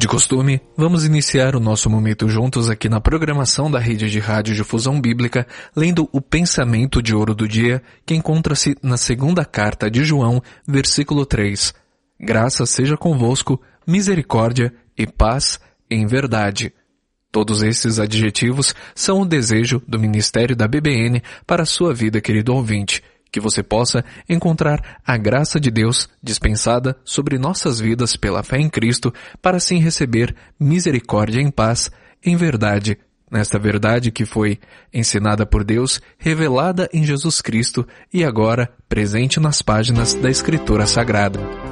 de costume, vamos iniciar o nosso momento juntos aqui na programação da Rede de Rádio Difusão Bíblica, lendo o pensamento de ouro do dia, que encontra-se na segunda carta de João, versículo 3. Graça seja convosco, misericórdia e paz em verdade. Todos esses adjetivos são o desejo do Ministério da BBN para a sua vida, querido ouvinte, que você possa encontrar a graça de Deus dispensada sobre nossas vidas pela fé em Cristo, para assim receber misericórdia em paz, em verdade, nesta verdade que foi ensinada por Deus, revelada em Jesus Cristo e agora presente nas páginas da Escritura Sagrada.